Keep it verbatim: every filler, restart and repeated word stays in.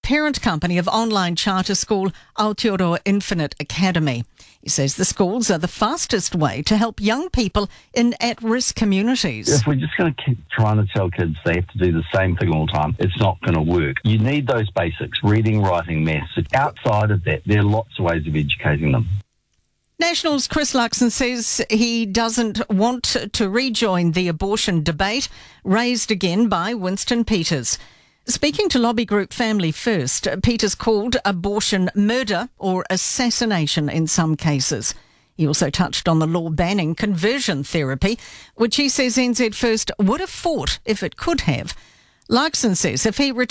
parent company of online charter school Aotearoa Infinite Academy. He says the schools are the fastest way to help young people in at-risk communities. If we're just going to keep trying to tell kids they have to do the same thing all the time, it's not going to work. You need those basics, reading, writing, maths. Outside of that, there are lots of ways of educating them. National's Chris Luxon says he doesn't want to rejoin the abortion debate raised again by Winston Peters. Speaking to lobby group Family First, Peters called abortion murder or assassination in some cases. He also touched on the law banning conversion therapy, which he says N Z First would have fought if it could have. Luxon says if he